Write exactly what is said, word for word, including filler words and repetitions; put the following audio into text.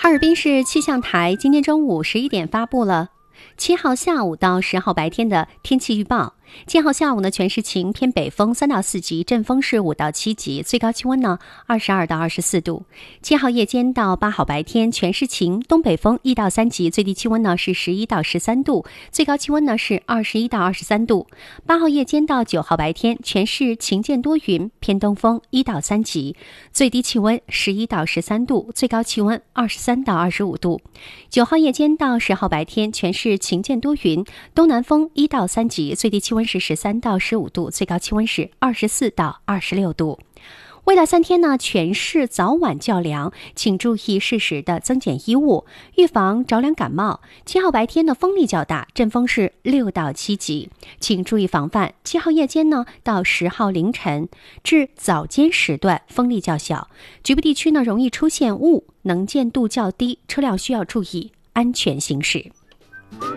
哈尔滨市气象台今天中午十一点发布了七号下午到十号白天的天气预报。七号下午呢，全市晴，偏北风三到四级，阵风是五到七级，最高气温呢二十二到二十四度。七号夜间到八号白天全市晴，东北风一到三级，最低气温呢是十一到十三度，最高气温呢是二十一到二十三度。八号夜间到九号白天全市晴间多云，偏东风一到三级，最低气温十一到十三度，最高气温二十三到二十五度。九号夜间到十号白天全市晴间多云，东南风一到三级，最低气温是十三到十五度，最高气温是二十四到二十六度。未来三天呢，全市早晚较凉，请注意适时的增减衣物，预防着凉感冒。七号白天呢，风力较大，阵风是六到七级，请注意防范。七号夜间呢，到十号凌晨至早间时段风力较小，局部地区呢容易出现雾，能见度较低，车辆需要注意安全行驶。